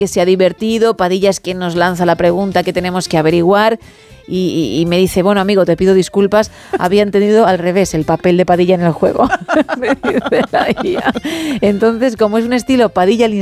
que se ha divertido, Padilla es quien nos lanza la pregunta que tenemos que averiguar y me dice, bueno amigo, te pido disculpas, había entendido al revés el papel de Padilla en el juego. Me dice la IA. Entonces, como es un estilo Padilla al